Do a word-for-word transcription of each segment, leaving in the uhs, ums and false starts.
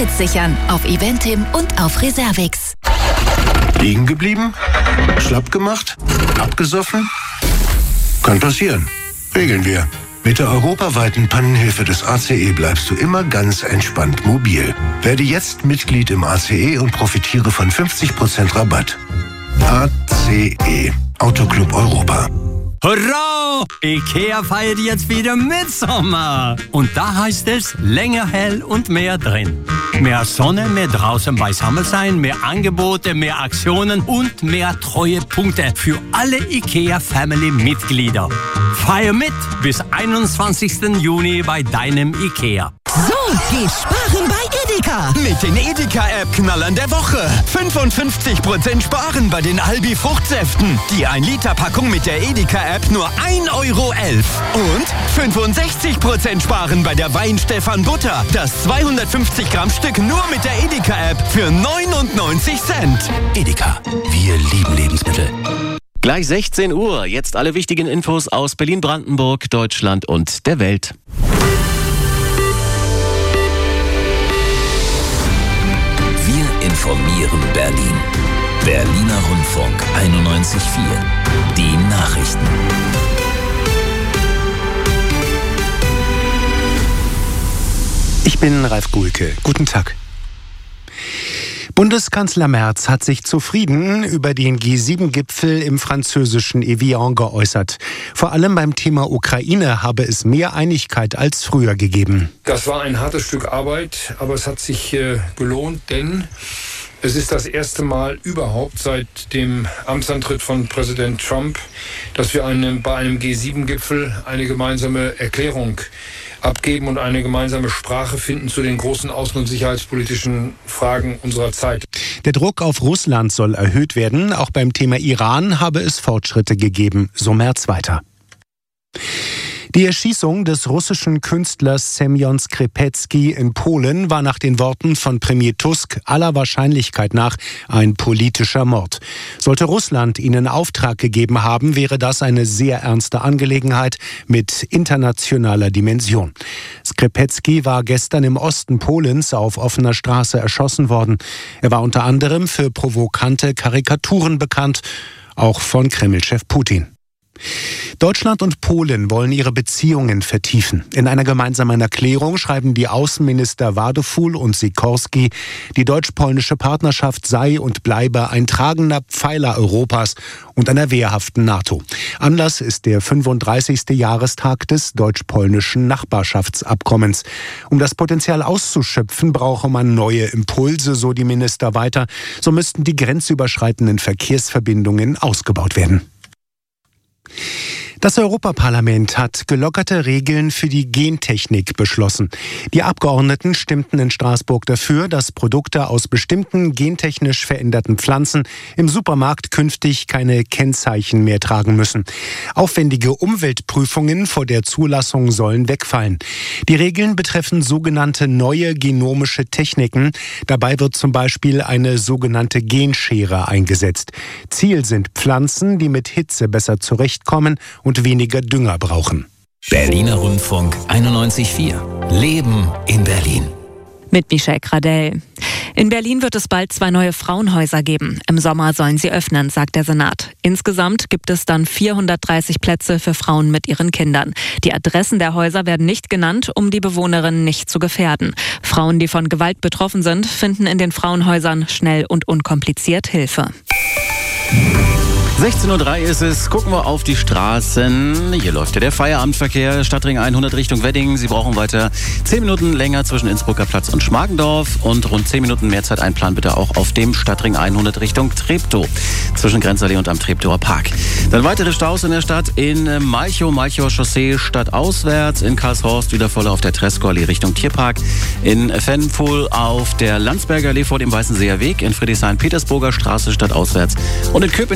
Tickets sichern auf Eventim und auf Reservix. Liegen geblieben? Schlapp gemacht? Abgesoffen? Kann passieren. Regeln wir. Mit der europaweiten Pannenhilfe des A C E bleibst du immer ganz entspannt mobil. Werde jetzt Mitglied im A C E und profitiere von fünfzig Prozent Rabatt. A C E, Autoclub Europa. Hurra! IKEA feiert jetzt wieder Mitsommer. Und da heißt es länger hell und mehr drin. Mehr Sonne, mehr draußen beisammen sein, mehr Angebote, mehr Aktionen und mehr Treuepunkte für alle IKEA-Family-Mitglieder. Feier mit bis einundzwanzigsten Juni bei deinem IKEA. So, geh sparen bei Edeka. Mit den Edeka-App-Knallern der Woche. fünfundfünfzig Prozent sparen bei den Albi-Fruchtsäften. Die ein Liter Packung mit der Edeka-App nur ein Euro elf. Und fünfundsechzig Prozent sparen bei der Weinstefan Butter. Das zweihundertfünfzig Gramm Stück nur mit der Edeka-App für neunundneunzig Cent. Edeka, wir lieben Lebensmittel. Gleich sechzehn Uhr, jetzt alle wichtigen Infos aus Berlin, Brandenburg, Deutschland und der Welt. Wir informieren Berlin. Berliner Rundfunk einundneunzig Komma vier. Die Nachrichten. Ich bin Ralf Gulke. Guten Tag. Bundeskanzler Merz hat sich zufrieden über den G sieben Gipfel im französischen Evian geäußert. Vor allem beim Thema Ukraine habe es mehr Einigkeit als früher gegeben. Das war ein hartes Stück Arbeit, aber es hat sich äh, gelohnt, denn es ist das erste Mal überhaupt seit dem Amtsantritt von Präsident Trump, dass wir einem, bei einem G sieben Gipfel eine gemeinsame Erklärung abgeben und eine gemeinsame Sprache finden zu den großen außen- und sicherheitspolitischen Fragen unserer Zeit. Der Druck auf Russland soll erhöht werden. Auch beim Thema Iran habe es Fortschritte gegeben, so Merz weiter. Die Erschießung des russischen Künstlers Semjon Skripecki in Polen war nach den Worten von Premier Tusk aller Wahrscheinlichkeit nach ein politischer Mord. Sollte Russland ihnen Auftrag gegeben haben, wäre das eine sehr ernste Angelegenheit mit internationaler Dimension. Skripecki war gestern im Osten Polens auf offener Straße erschossen worden. Er war unter anderem für provokante Karikaturen bekannt, auch von Kremlchef Putin. Deutschland und Polen wollen ihre Beziehungen vertiefen. In einer gemeinsamen Erklärung schreiben die Außenminister Wadeful und Sikorski, die deutsch-polnische Partnerschaft sei und bleibe ein tragender Pfeiler Europas und einer wehrhaften NATO. Anlass ist der fünfunddreißigste Jahrestag des deutsch-polnischen Nachbarschaftsabkommens. Um das Potenzial auszuschöpfen, brauche man neue Impulse, so die Minister weiter. So müssten die grenzüberschreitenden Verkehrsverbindungen ausgebaut werden. Das Europaparlament hat gelockerte Regeln für die Gentechnik beschlossen. Die Abgeordneten stimmten in Straßburg dafür, dass Produkte aus bestimmten gentechnisch veränderten Pflanzen im Supermarkt künftig keine Kennzeichen mehr tragen müssen. Aufwendige Umweltprüfungen vor der Zulassung sollen wegfallen. Die Regeln betreffen sogenannte neue genomische Techniken. Dabei wird zum Beispiel eine sogenannte Genschere eingesetzt. Ziel sind Pflanzen, die mit Hitze besser zurechtkommen und und weniger Dünger brauchen. Berliner Rundfunk einundneunzig Komma vier. Leben in Berlin. Mit Michelle Gradell. In Berlin wird es bald zwei neue Frauenhäuser geben. Im Sommer sollen sie öffnen, sagt der Senat. Insgesamt gibt es dann vierhundertdreißig Plätze für Frauen mit ihren Kindern. Die Adressen der Häuser werden nicht genannt, um die Bewohnerinnen nicht zu gefährden. Frauen, die von Gewalt betroffen sind, finden in den Frauenhäusern schnell und unkompliziert Hilfe. sechzehn Uhr drei ist es. Gucken wir auf die Straßen. Hier läuft ja der Feierabendverkehr. Stadtring hundert Richtung Wedding. Sie brauchen weiter zehn Minuten länger zwischen Innsbrucker Platz und Schmargendorf. Und rund zehn Minuten mehr Zeit einplanen bitte auch auf dem Stadtring hundert Richtung Treptow. Zwischen Grenzallee und am Treptower Park. Dann weitere Staus in der Stadt in Malchow. Malchower Chaussee stadtauswärts. In Karlshorst wieder voll auf der Tresco-Allee Richtung Tierpark. In Fennpool auf der Landsberger Allee vor dem Weißenseer Weg. In Friedrichshain Petersburger Straße stadtauswärts. Und in Köpenick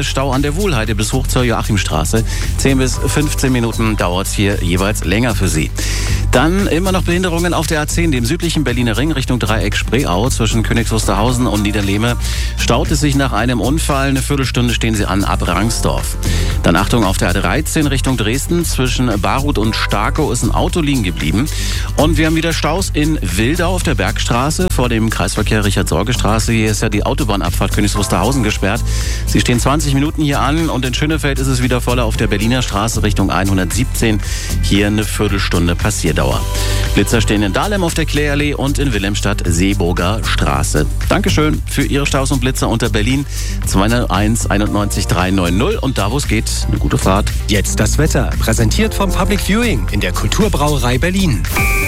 äh, Stau an der Wuhlheide bis hoch zur Joachimstraße. zehn bis fünfzehn Minuten dauert es hier jeweils länger für Sie. Dann immer noch Behinderungen auf der A zehn, dem südlichen Berliner Ring Richtung Dreieck Spreeau zwischen Königs Wusterhausen und Niederlehme. Staut es sich nach einem Unfall. Eine Viertelstunde stehen Sie an ab Rangsdorf. Dann Achtung, auf der A dreizehn Richtung Dresden zwischen Barut und Starkow ist ein Auto liegen geblieben. Und wir haben wieder Staus in Wildau auf der Bergstraße vor dem Kreisverkehr Richard-Sorge-Straße. Hier ist ja die Autobahnabfahrt Königs Wusterhausen gesperrt. Sie stehen zwanzig Minuten hier an und in Schönefeld ist es wieder voller auf der Berliner Straße Richtung hundertsiebzehn. Hier eine Viertelstunde Passierdauer. Blitzer stehen in Dahlem auf der Kläallee und in Wilhelmstadt Seeburger Straße. Dankeschön für Ihre Staus und Blitzer unter Berlin zwei null eins einundneunzig drei neun null und da wo es geht, eine gute Fahrt. Jetzt das Wetter, präsentiert vom Public Viewing in der Kulturbrauerei Berlin.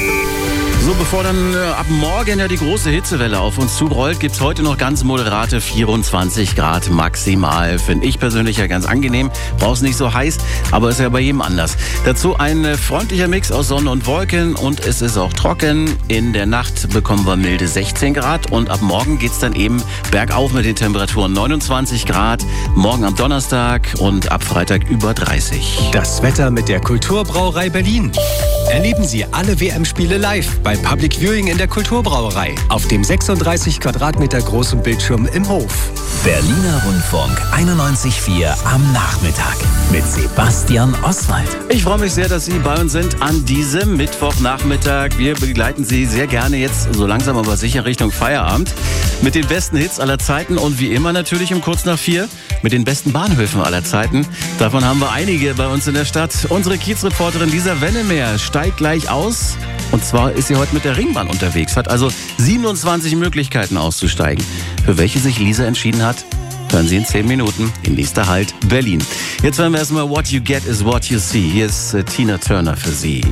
So, bevor dann äh, ab morgen ja die große Hitzewelle auf uns zurollt, gibt's heute noch ganz moderate vierundzwanzig Grad maximal. Finde ich persönlich ja ganz angenehm. Brauch's nicht so heiß, aber ist ja bei jedem anders. Dazu ein äh, freundlicher Mix aus Sonne und Wolken und es ist auch trocken. In der Nacht bekommen wir milde sechzehn Grad und ab morgen geht's dann eben bergauf mit den Temperaturen neunundzwanzig Grad. Morgen am Donnerstag und ab Freitag über dreißig. Das Wetter mit der Kulturbrauerei Berlin. Erleben Sie alle W M-Spiele live bei Public Viewing in der Kulturbrauerei auf dem sechsunddreißig Quadratmeter großen Bildschirm im Hof. Berliner Rundfunk einundneunzig Komma vier am Nachmittag mit Sebastian Oswald. Ich freue mich sehr, dass Sie bei uns sind an diesem Mittwochnachmittag. Wir begleiten Sie sehr gerne jetzt so langsam aber sicher Richtung Feierabend mit den besten Hits aller Zeiten und wie immer natürlich um kurz nach vier mit den besten Bahnhöfen aller Zeiten. Davon haben wir einige bei uns in der Stadt. Unsere Kiezreporterin Lisa Wennemeyer steigt gleich aus. Und zwar ist sie heute mit der Ringbahn unterwegs, hat also siebenundzwanzig Möglichkeiten auszusteigen. Für welche sich Lisa entschieden hat, hören Sie in zehn Minuten. Im nächsten Halt Berlin. Jetzt hören wir erstmal What You Get is What You See. Hier ist äh, Tina Turner für Sie.